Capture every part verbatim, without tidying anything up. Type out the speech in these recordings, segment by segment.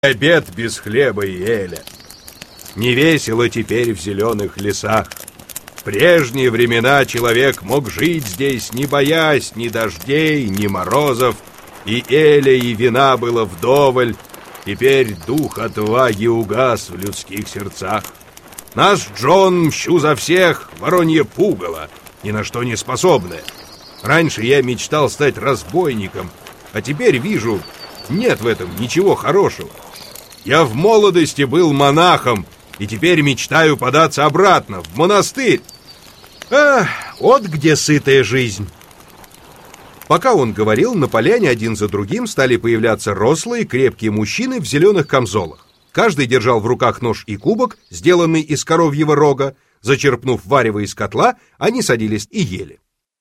Обед без хлеба и эля. Не весело теперь в зеленых лесах. В прежние времена человек мог жить здесь, не боясь ни дождей, ни морозов, и эля, и вина было вдоволь. Теперь дух отваги угас в людских сердцах. Наш Джон, мщу за всех, воронье пугало, ни на что не способное. Раньше я мечтал стать разбойником, а теперь вижу, нет в этом ничего хорошего. Я в молодости был монахом, и теперь мечтаю податься обратно, в монастырь. Ах, вот где сытая жизнь. Пока он говорил, на поляне один за другим стали появляться рослые, крепкие мужчины в зеленых камзолах. Каждый держал в руках нож и кубок, сделанный из коровьего рога. Зачерпнув варево из котла, они садились и ели.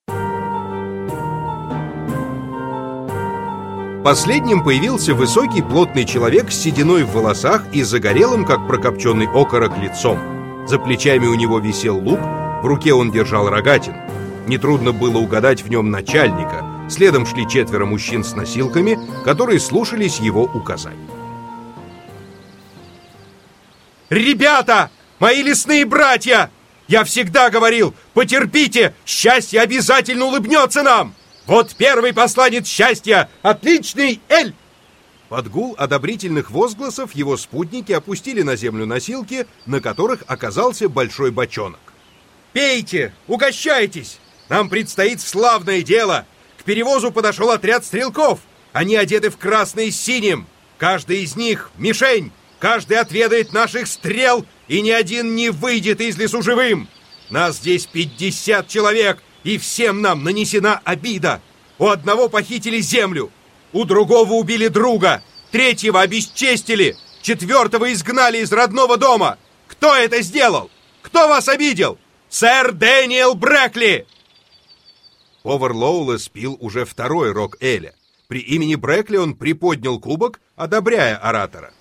Последним появился высокий плотный человек с сединой в волосах и загорелым, как прокопченный окорок, лицом. За плечами у него висел лук, в руке он держал рогатину. Нетрудно было угадать в нем начальника. Следом шли четверо мужчин с носилками, которые слушались его указаний. «Ребята! Мои лесные братья! Я всегда говорил, потерпите, счастье обязательно улыбнется нам! Вот первый посланец счастья, отличный Эль!» Под гул одобрительных возгласов его спутники опустили на землю носилки, на которых оказался большой бочонок. «Пейте, угощайтесь! Нам предстоит славное дело! К перевозу подошел отряд стрелков! Они одеты в красное и синим! Каждый из них — мишень! Каждый отведает наших стрел, и ни один не выйдет из лесу живым! Нас здесь пятьдесят человек, и всем нам нанесена обида! У одного похитили землю, у другого убили друга, третьего обесчестили, четвертого изгнали из родного дома! Кто это сделал? Кто вас обидел? Сэр Дэниел Брэкли!» Повар Лоулес пил уже второй рог эля. При имени Брэкли он приподнял кубок, одобряя оратора.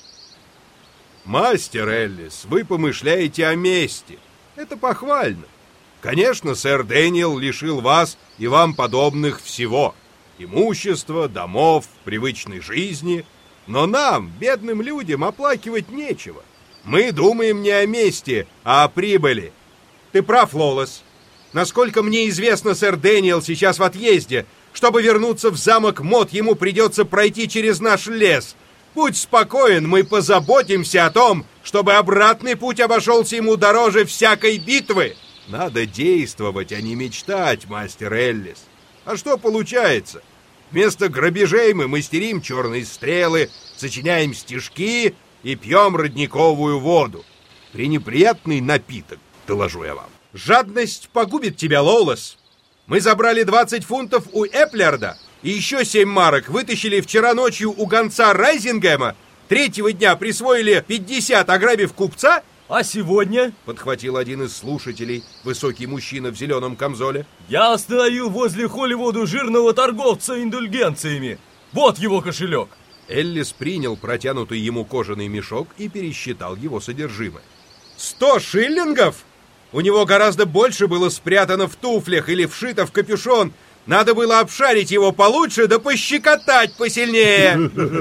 «Мастер Эллис, вы помышляете о мести. Это похвально. Конечно, сэр Дэниел лишил вас и вам подобных всего. Имущества, домов, привычной жизни. Но нам, бедным людям, оплакивать нечего. Мы думаем не о мести, а о прибыли». «Ты прав, Лоулес. Насколько мне известно, сэр Дэниел сейчас в отъезде. Чтобы вернуться в замок Мод, ему придется пройти через наш лес. Будь спокоен, мы позаботимся о том, чтобы обратный путь обошелся ему дороже всякой битвы». «Надо действовать, а не мечтать, мастер Эллис. А что получается? Вместо грабежей мы мастерим черные стрелы, сочиняем стишки и пьем родниковую воду. Пренеприятный напиток, доложу я вам». «Жадность погубит тебя, Лоулес. Мы забрали двадцать фунтов у Эплярда и еще семь марок вытащили вчера ночью у гонца Райзингема. Третьего дня присвоили пятьдесят, ограбив купца». «А сегодня?» — подхватил один из слушателей, высокий мужчина в зеленом камзоле. «Я остановил возле Холливуду жирного торговца индульгенциями. Вот его кошелек». Эллис принял протянутый ему кожаный мешок и пересчитал его содержимое. «Сто шиллингов? У него гораздо больше было спрятано в туфлях или вшито в капюшон. Надо было обшарить его получше, да пощекотать посильнее!»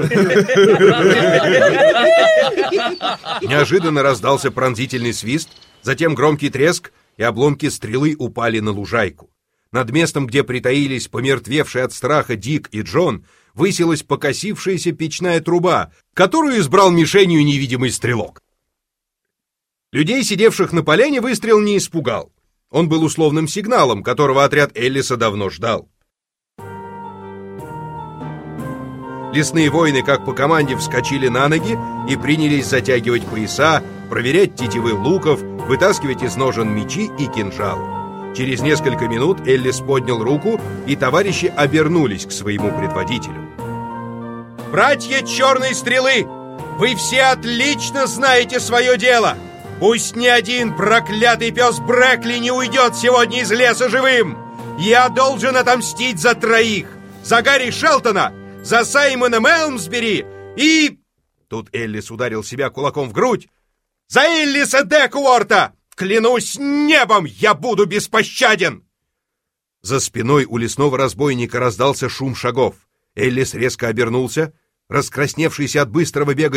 Неожиданно раздался пронзительный свист, затем громкий треск, и обломки стрелы упали на лужайку. Над местом, где притаились помертвевшие от страха Дик и Джон, высилась покосившаяся печная труба, которую избрал мишенью невидимый стрелок. Людей, сидевших на поляне, выстрел не испугал. Он был условным сигналом, которого отряд Эллиса давно ждал. Лесные воины, как по команде, вскочили на ноги и принялись затягивать пояса, проверять тетивы луков, вытаскивать из ножен мечи и кинжалы. Через несколько минут Эллис поднял руку, и товарищи обернулись к своему предводителю. «Братья Черной Стрелы, вы все отлично знаете свое дело! Пусть ни один проклятый пес Брэкли не уйдет сегодня из леса живым! Я должен отомстить за троих! За Гарри Шелтона, за Саймона Мелмсбери и...» Тут Эллис ударил себя кулаком в грудь. «За Эллиса Декуорта! Клянусь небом, я буду беспощаден!» За спиной у лесного разбойника раздался шум шагов. Эллис резко обернулся. Раскрасневшийся от быстрого бега